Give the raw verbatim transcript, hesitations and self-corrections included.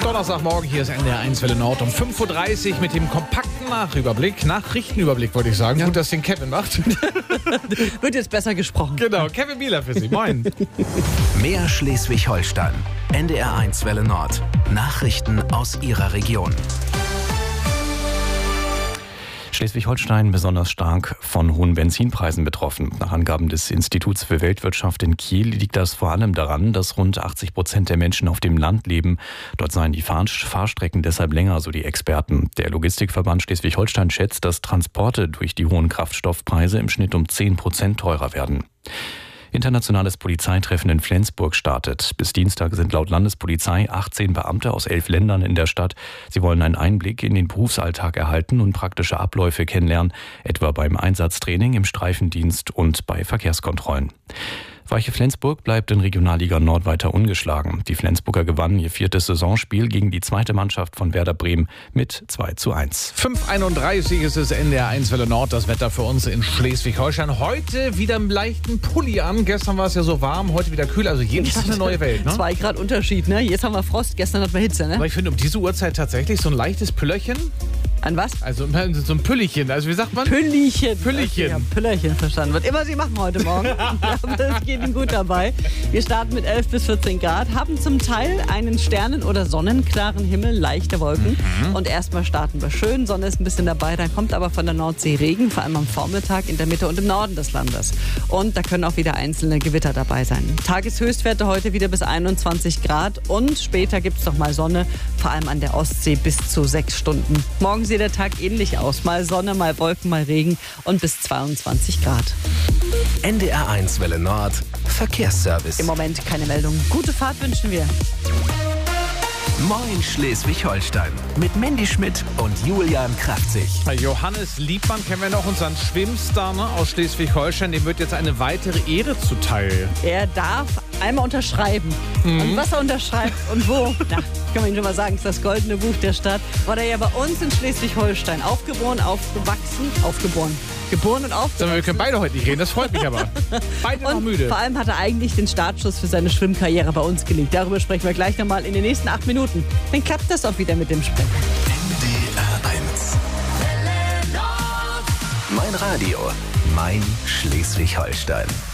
Donnerstagmorgen, hier ist N D R eins Welle Nord um fünf Uhr dreißig mit dem kompakten Nachüberblick, Nachrichtenüberblick wollte ich sagen. Ja. Gut, dass den Kevin macht. Wird jetzt besser gesprochen. Genau, Kevin Bieler für Sie. Moin. Mehr Schleswig-Holstein. N D R eins Welle Nord. Nachrichten aus Ihrer Region. Schleswig-Holstein besonders stark von hohen Benzinpreisen betroffen. Nach Angaben des Instituts für Weltwirtschaft in Kiel liegt das vor allem daran, dass rund achtzig Prozent der Menschen auf dem Land leben. Dort seien die Fahr- Fahrstrecken deshalb länger, so die Experten. Der Logistikverband Schleswig-Holstein schätzt, dass Transporte durch die hohen Kraftstoffpreise im Schnitt um zehn Prozent teurer werden. Internationales Polizeitreffen in Flensburg startet. Bis Dienstag sind laut Landespolizei achtzehn Beamte aus elf Ländern in der Stadt. Sie wollen einen Einblick in den Berufsalltag erhalten und praktische Abläufe kennenlernen, etwa beim Einsatztraining, im Streifendienst und bei Verkehrskontrollen. Weiche Flensburg bleibt in Regionalliga Nord weiter ungeschlagen. Die Flensburger gewannen ihr viertes Saisonspiel gegen die zweite Mannschaft von Werder Bremen mit zwei zu eins. fünf Uhr einunddreißig ist es N D R eins Welle Nord, das Wetter für uns in Schleswig-Holstein. Heute wieder im leichten Pulli an. Gestern war es ja so warm, heute wieder kühl. Also jeden Tag eine neue Welt, ne? Zwei Grad Unterschied, ne? Jetzt haben wir Frost, gestern hatten wir Hitze, ne? Aber ich finde um diese Uhrzeit tatsächlich so ein leichtes Püllerchen. An was? Also so ein Püllichen, also wie sagt man? Püllichen. Püllichen. Okay, ich hab Püllerchen verstanden. Was immer Sie machen heute Morgen. Aber das geht Ihnen gut dabei. Wir starten mit elf bis vierzehn Grad, haben zum Teil einen sternen- oder sonnenklaren Himmel, leichte Wolken. Mhm. Und erstmal starten wir schön, Sonne ist ein bisschen dabei, dann kommt aber von der Nordsee Regen, vor allem am Vormittag in der Mitte und im Norden des Landes. Und da können auch wieder einzelne Gewitter dabei sein. Tageshöchstwerte heute wieder bis einundzwanzig Grad und später gibt es noch mal Sonne, vor allem an der Ostsee bis zu sechs Stunden. Morgen sieht der Tag ähnlich aus, mal Sonne, mal Wolken, mal Regen und bis zweiundzwanzig Grad. N D R eins Welle Nord. Verkehrsservice. Im Moment keine Meldung. Gute Fahrt wünschen wir. Moin Schleswig-Holstein. Mit Mandy Schmidt und Julian Kraftzig. Johannes Liebmann kennen wir noch, unseren Schwimmstar, ne, aus Schleswig-Holstein. Dem wird jetzt eine weitere Ehre zuteil. Er darf einmal unterschreiben. Mhm. Und was er unterschreibt und wo, na, kann man Ihnen schon mal sagen, ist das Goldene Buch der Stadt. War er ja bei uns in Schleswig-Holstein aufgeboren, aufgewachsen, aufgeboren. Geboren und aufgewachsen. Wir können beide heute nicht reden, das freut mich aber. Beide noch müde. Vor allem hat er eigentlich den Startschuss für seine Schwimmkarriere bei uns gelegt. Darüber sprechen wir gleich nochmal in den nächsten acht Minuten. Dann klappt das auch wieder mit dem Sprechen. N D R eins. Mein Radio, mein Schleswig-Holstein.